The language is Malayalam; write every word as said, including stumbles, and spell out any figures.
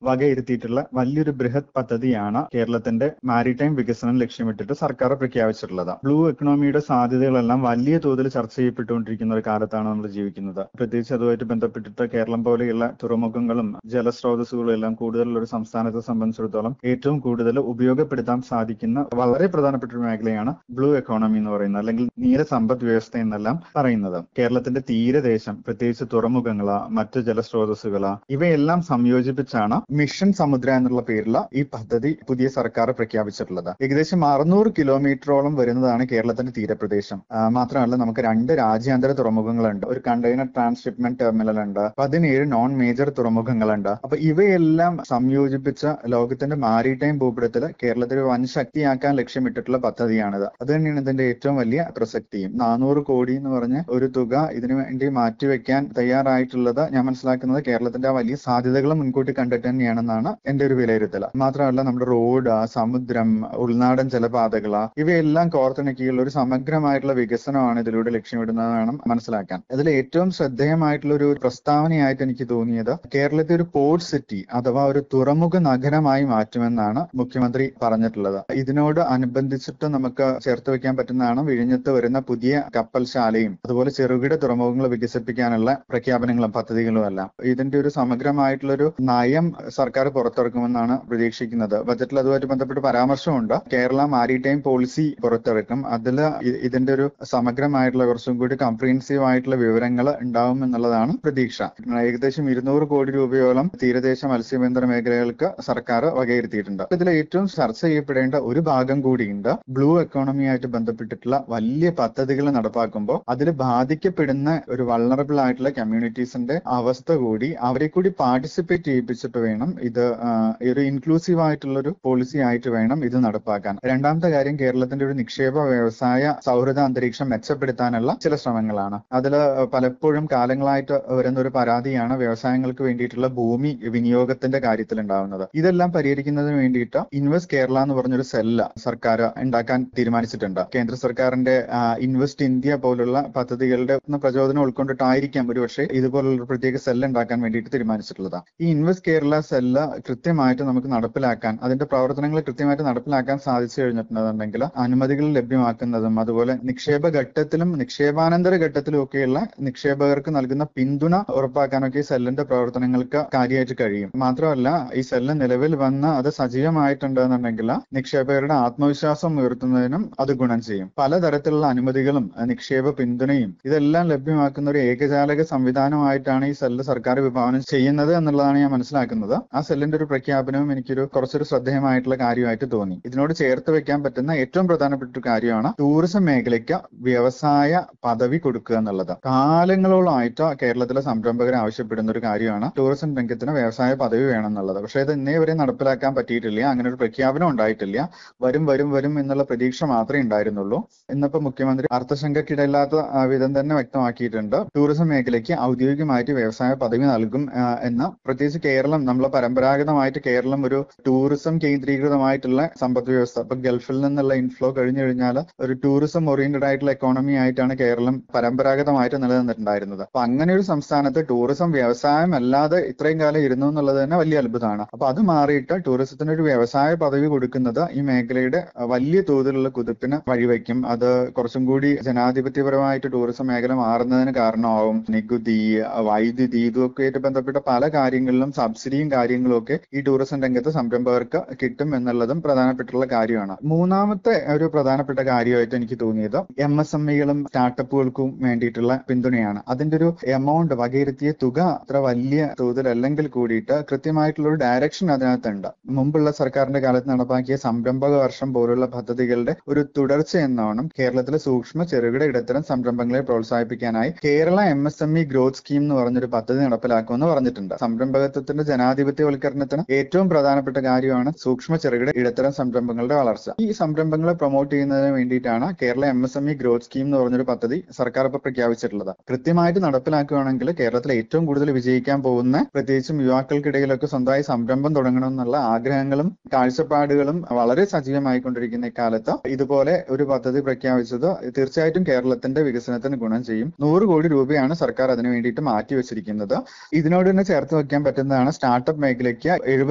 വകയിരുത്തിയിട്ടുള്ള വലിയൊരു ബൃഹത് പദ്ധതിയാണ് കേരളത്തിന്റെ മാരിടൈം വികസനം ലക്ഷ്യമിട്ടിട്ട് സർക്കാർ പ്രഖ്യാപിച്ചിട്ടുള്ളത്. ബ്ലൂ എക്കണോമിയുടെ സാധ്യതകളെല്ലാം വലിയ തോതിൽ ചർച്ച ചെയ്യപ്പെട്ടുകൊണ്ടിരിക്കുന്ന ഒരു കാലത്താണ് നമ്മൾ ജീവിക്കുന്നത്. പ്രത്യേകിച്ച് അതുമായിട്ട് ബന്ധപ്പെട്ടിട്ട് കേരളം പോലെയുള്ള തുറമുഖങ്ങളും ജലസ്രോതസ്സുകളും എല്ലാം കൂടുതലുള്ള ഒരു സംസ്ഥാനത്തെ സംബന്ധിച്ചിടത്തോളം ഏറ്റവും കൂടുതൽ ഉപയോഗപ്പെടുത്താൻ സാധിക്കുന്ന വളരെ പ്രധാനപ്പെട്ട ഒരു മേഖലയാണ് ബ്ലൂ എക്കോണമി എന്ന് പറയുന്നത്, അല്ലെങ്കിൽ നീല സമ്പദ് വ്യവസ്ഥ എന്നെല്ലാം പറയുന്നത്. കേരളത്തിന്റെ തീരദേശം, പ്രത്യേകിച്ച് തുറമുഖങ്ങള്, മറ്റ് ജലസ്രോതസ്സുകള്, ഇവയെല്ലാം സംയോജിപ്പിച്ചാണ് മിഷൻ സമുദ്ര എന്നുള്ള പേരിൽ ഈ പദ്ധതി പുതിയ സർക്കാർ പ്രഖ്യാപിച്ചിട്ടുള്ളത്. ഏകദേശം അറുന്നൂറ് കിലോമീറ്ററോളം വരുന്നതാണ് കേരളത്തിന്റെ തീരപ്രദേശം. മാത്രമല്ല നമുക്ക് രണ്ട് രാജ്യാന്തര തുറമുഖങ്ങളുണ്ട്, ഒരു കണ്ടെയ്നർ ട്രാൻസ്ഷിപ്മെന്റ് ടെർമിനൽ ഉണ്ട്, പതിനേഴ് നോൺ മേജർ തുറമുഖങ്ങളുണ്ട്. അപ്പൊ ഇവയെല്ലാം സംയോജിപ്പിച്ച ലോകത്തിന്റെ മാരിടൈം ഭൂപടത്തിൽ കേരളത്തിൽ വൻ ശക്തിയാക്കാൻ ലക്ഷ്യമിട്ടിട്ടുള്ള പദ്ധതിയാണിത്. അത് തന്നെയാണ് ഇതിന്റെ ഏറ്റവും വലിയ പ്രസക്തിയും. നാനൂറ് കോടി എന്ന് പറഞ്ഞ ഒരു തുക ഇതിനു വേണ്ടി മാറ്റിവെക്കാൻ തയ്യാറായിട്ടുള്ളത് ഞാൻ മനസ്സിലാക്കുന്നത് കേരളത്തിന്റെ ആ വലിയ സാധ്യതകളും മുൻകൂട്ടി കണ്ടിട്ട് തന്നെയാണെന്നാണ് എന്റെ ഒരു വിലയിരുത്തൽ. മാത്രമല്ല നമ്മുടെ റോഡ്, സമുദ്രം, ഉൾനാടൻ ജലപാതകള ഇവയെല്ലാം കോർത്തിണക്കിയുള്ള ഒരു സമഗ്രമായിട്ടുള്ള വികസനമാണ് ഇതിലൂടെ ലക്ഷ്യമിടുന്നത് വേണം മനസ്സിലാക്കാൻ. ഇതിൽ ഏറ്റവും ശ്രദ്ധേയമായിട്ടുള്ള ഒരു പ്രസ്താവനയായിട്ട് എനിക്ക് തോന്നിയത് കേരളത്തെ ഒരു പോർട്ട് സിറ്റി അഥവാ ഒരു തുറമുഖ നഗരമായി മാറ്റുമെന്നാണ് മുഖ്യമന്ത്രി പറഞ്ഞിട്ടുള്ളത്. ഇതിനോട് അനുബന്ധിച്ചിട്ട് നമുക്ക് ചേർത്ത് വെക്കാൻ പറ്റുന്നതാണ് വിഴിഞ്ഞത്ത് വരുന്ന പുതിയ കപ്പൽശാലയും അതുപോലെ ചെറുകിട തുറമുഖങ്ങൾ വികസിപ്പിക്കാനുള്ള പ്രഖ്യാപനങ്ങളും പദ്ധതികളും എല്ലാം. ഇതിന്റെ ഒരു സമഗ്രമായിട്ടുള്ള ഒരു നയം സർക്കാർ പുറത്തിറക്കുമെന്നാണ് പ്രതീക്ഷിക്കുന്നത്. ബജറ്റിൽ അതുമായിട്ട് ബന്ധപ്പെട്ട് പരാമർശമുണ്ട്. കേരള മാരിടൈം പോളിസി പുറത്തിറക്കും. അതിൽ ഇതിന്റെ ഒരു സമഗ്രമായിട്ടുള്ള കുറച്ചും കൂടി കോംപ്രിഹെൻസീവ് ആയിട്ടുള്ള വിവരങ്ങൾ ഉണ്ടാവും എന്നുള്ളതാണ് പ്രതീക്ഷ. ഏകദേശം ഇരുന്നൂറ് കോടി രൂപയോളം തീരദേശ മത്സ്യബന്ധന മേഖലകൾക്ക് സർക്കാർ വകയിരുത്തിയിട്ടുണ്ട്. ഇതിൽ ഏറ്റവും ചർച്ച ചെയ്യപ്പെടേണ്ട ഒരു ഭാഗം കൂടിയുണ്ട്. ബ്ലൂ എക്കോണമിയായിട്ട് ബന്ധപ്പെട്ടിട്ടുള്ള വലിയ പദ്ധതികൾ നടപ്പാക്കുമ്പോൾ അതിൽ ബാധിക്കപ്പെടുന്ന ഒരു വൾണറബിൾ ആയിട്ടുള്ള കമ്മ്യൂണിറ്റീസിന്റെ അവസ്ഥ കൂടി അവരെ കൂടി പാർട്ടിസിപ്പേറ്റ് ചെയ്യിപ്പിച്ചിട്ട് വേണം ഇത് ഒരു ഇൻക്ലൂസീവ് ആയിട്ടുള്ള ഒരു പോളിസി ആയിട്ട് വേണം ഇത് നടപ്പാക്കാൻ. രണ്ടാമത്തെ കാര്യം കേരളത്തിന്റെ ഒരു നിക്ഷേപ വ്യവസായ സൗഹൃദ അന്തരീക്ഷം മെച്ചപ്പെടുത്താനുള്ള ചില ശ്രമങ്ങളാണ്. അതിൽ പലപ്പോഴും കാലങ്ങളായിട്ട് വരുന്ന ഒരു പരാതിയാണ് വ്യവസായങ്ങൾക്ക് വേണ്ടിയിട്ടുള്ള ഭൂമി വിനിയോഗത്തിന്റെ കാര്യത്തിൽ ഉണ്ടാവുന്നത്. ഇതെല്ലാം പരിഹരിക്കുന്നതിന് വേണ്ടിയിട്ട് ഇൻവെസ്റ്റ് കേരള എന്ന് പറഞ്ഞൊരു സെല്ല് സർക്കാർ ഉണ്ടാക്കാൻ തീരുമാനിച്ചിട്ടുണ്ട്. കേന്ദ്ര സർക്കാരിന്റെ ഇൻവെസ്റ്റ് ഇന്ത്യ പോലുള്ള പദ്ധതികളുടെ പ്രചോദനം ഉൾക്കൊണ്ടിട്ടായിരിക്കാം ഒരുപക്ഷെ ഇതുപോലുള്ള പ്രത്യേക സെല്ല് ഉണ്ടാക്കാൻ വേണ്ടിയിട്ട് തീരുമാനിച്ചിട്ടുള്ളത്. ഈ ഇൻവെസ്റ്റ് കേരള സെല്ല് കൃത്യമായിട്ട് നമുക്ക് നടപ്പിലാക്കാൻ, അതിന്റെ പ്രവർത്തനങ്ങൾ കൃത്യമായിട്ട് നടപ്പിലാക്കാൻ സാധിച്ചു കഴിഞ്ഞിട്ടുണ്ടെന്നുണ്ടെങ്കിൽ അനുമതികൾ ലഭ്യമാക്കുന്നതും അതുപോലെ നിക്ഷേപ ഘട്ടത്തിലും നിക്ഷേപാനന്തര ഘട്ടത്തിലും ഒക്കെയുള്ള നിക്ഷേപകർക്ക് നൽകുന്ന പിന്തുണ ഉറപ്പാക്കാനൊക്കെ ഈ സെല്ലിന്റെ പ്രവർത്തനങ്ങൾക്ക് കാര്യമായിട്ട് കഴിയും. മാത്രമല്ല ഈ സെല്ല് നിലവിൽ വന്ന് അത് സജീവമായിട്ടുണ്ടെന്നുണ്ടെങ്കിൽ നിക്ഷേപകരുടെ ആത്മവിശ്വാസം ഉയർത്തുന്നതിനും അത് ഗുണം ചെയ്യും. പലതരത്തിലുള്ള അനുമതികളും നിക്ഷേപ പിന്തുണയും ഇതെല്ലാം ലഭ്യമാക്കുന്ന ഒരു ഏകജാലക സംവിധാനമായിട്ടാണ് ഈ സെല്ല് സർക്കാർ വിഭാവനം ചെയ്യുന്നത് എന്നുള്ളതാണ് ഞാൻ മനസ്സിലാക്കുന്നത്. ആ സെല്ലിന്റെ ഒരു പ്രഖ്യാപനവും എനിക്കൊരു കുറച്ചൊരു ശ്രദ്ധേയമായിട്ടുള്ള കാര്യമായിട്ട് തോന്നി. ഇതിനോട് ചേർത്ത് വെക്കാൻ പറ്റുന്ന ഏറ്റവും പ്രധാനപ്പെട്ട ഒരു കാര്യമാണ് ടൂറിസം മേഖലയ്ക്ക് വ്യവസായ പദവി കൊടുക്കുക എന്നുള്ളത്. കാലങ്ങളോളമായിട്ട് കേരളത്തിലെ സംരംഭകർ ആവശ്യപ്പെടുന്ന ഒരു കാര്യമാണ് ടൂറിസം രംഗത്തിന് വ്യവസായ പദവി വേണം എന്നുള്ളത്. പക്ഷേ ഇത് ഇന്നേ വരെ നടപ്പിലാക്കാൻ പറ്റിയിട്ടില്ല. അങ്ങനെ ഒരു പ്രഖ്യാപനം ഉണ്ടായിട്ടില്ല. വരും വരും വരും എന്നുള്ള പ്രതീക്ഷ മാത്രമേ ഉണ്ടായിരുന്നുള്ളൂ. ഇന്നിപ്പോ മുഖ്യമന്ത്രി അർത്ഥശങ്കക്കിടയില്ലാത്ത വിധം തന്നെ വ്യക്തമാക്കിയിട്ടുണ്ട് ടൂറിസം മേഖലയ്ക്ക് ഔദ്യോഗികമായിട്ട് വ്യവസായ പദവി നൽകും എന്ന്. പ്രത്യേകിച്ച് കേരളം, നമ്മളെ പരമ്പരാഗതമായിട്ട് കേരളം ഒരു ടൂറിസം കേന്ദ്രീകൃതമായിട്ടുള്ള സമ്പദ് വ്യവസ്ഥ, ഇപ്പൊ ഗൾഫിൽ നിന്നുള്ള ഇൻഫ്ലോ കഴിഞ്ഞു കഴിഞ്ഞാൽ ഒരു ടൂറിസം ഓറിയന്റഡ് ആയിട്ടുള്ള എക്കോണമി ആയിട്ടാണ് കേരളം പരമ്പരാഗതമായിട്ട് നിലനിന്നിട്ടുണ്ടായിരുന്നത്. അപ്പൊ അങ്ങനെ ഒരു സംസ്ഥാനത്ത് ടൂറിസം വ്യവസായം അല്ലാതെ ഇത്രയും കാലം ഇരുന്നു എന്നുള്ളത് തന്നെ വലിയ അത്ഭുതമാണ്. അപ്പൊ അത് മാറിയിട്ട് ടൂറിസത്തിന് ഒരു വ്യവസായ പദവി കൊടുക്കുന്നത് ഈ മേഖലയുടെ വലിയ തോതിലുള്ള കുതിപ്പിന് വഴിവെക്കും. അത് കുറച്ചും കൂടി ജനാധിപത്യപരമായിട്ട് ടൂറിസം മേഖല മാറുന്നതിന് കാരണമാവും. നികുതി, വൈദ്യുതി, ഇതൊക്കെ ആയിട്ട് ബന്ധപ്പെട്ട പല കാര്യങ്ങളിലും സബ്സിഡിയും കാര്യങ്ങളും ഒക്കെ ഈ ടൂറിസം രംഗത്ത് സംരംഭകർക്ക് കിട്ടും എന്നുള്ളതും പ്രധാനപ്പെട്ടുള്ള കാര്യമാണ്. മൂന്നാമത്തെ ഒരു പ്രധാനപ്പെട്ട കാര്യമായിട്ട് എനിക്ക് തോന്നിയത് എം എസ് എം ഇകളും സ്റ്റാർട്ടപ്പുകൾക്കും വേണ്ടിയിട്ടുള്ള പിന്തുണയാണ്. അതിന്റെ ഒരു എമൗണ്ട്, വകയിരുത്തിയ തുക അത്ര വലിയ തോതിൽ അല്ലെങ്കിൽ കൂടിയിട്ട് കൃത്യമായിട്ടുള്ള ഒരു ഡയറക്ഷൻ അതിനകത്തുണ്ട്. മുമ്പുള്ള സർക്കാരിന്റെ കാലത്ത് നടപ്പാക്കിയ സംരംഭക വർഷം പോലുള്ള പദ്ധതികളുടെ ഒരു തുടർച്ച എന്നോണം കേരളത്തിലെ സൂക്ഷ്മ ചെറുകിട ഇടത്തരം സംരംഭങ്ങളെ പ്രോത്സാഹിപ്പിക്കാനായി Kerala M S M E growth scheme എന്ന് പറഞ്ഞൊരു പദ്ധതി നടപ്പിലാക്കുമെന്ന് പറഞ്ഞിട്ടുണ്ട്. സംരംഭകത്വത്തിന്റെ ജനാധിപത്യവൽക്കരണത്തിന് ഏറ്റവും പ്രധാനപ്പെട്ട കാര്യമാണ് സൂക്ഷ്മ ചെറുകിട ഇടത്തരം സംരംഭങ്ങളുടെ വളർച്ച. ഈ സംരംഭങ്ങളെ പ്രൊമോട്ട് ചെയ്യുന്നതിന് വേണ്ടിയിട്ടാണ് Kerala M S M E growth scheme എന്ന് പറഞ്ഞൊരു പദ്ധതി സർക്കാർ ഇപ്പോൾ പ്രഖ്യാപിച്ചിട്ടുള്ളത്. കൃത്യമായിട്ട് നടപ്പിലാക്കുകയാണെങ്കിൽ കേരളത്തിൽ ഏറ്റവും കൂടുതൽ വിജയിക്കാൻ പോകുന്ന, പ്രത്യേകിച്ചും യുവാക്കൾക്കിടയിലൊക്കെ സ്വന്തമായി സംരംഭം തുടങ്ങണം എന്നുള്ള ആഗ്രഹങ്ങളും കാഴ്ചപ്പാടുകളും വളരെ സജീവമായിക്കൊണ്ടിരിക്കുന്ന ഇക്കാലത്ത് ഇതുപോലെ ഒരു പദ്ധതി പ്രഖ്യാപിച്ചത് തീർച്ചയായിട്ടും കേരളത്തിന്റെ വികസനത്തിന് ഗുണം ചെയ്യും. നൂറ് കോടി രൂപയാണ് സർക്കാർ അതിനു വേണ്ടിയിട്ട് മാറ്റിവെച്ചിരിക്കുന്നത്. ഇതിനോട് തന്നെ ചേർത്ത് വെക്കാൻ പറ്റുന്നതാണ് സ്റ്റാർട്ടപ്പ് മേഖലയ്ക്ക് എഴുപത്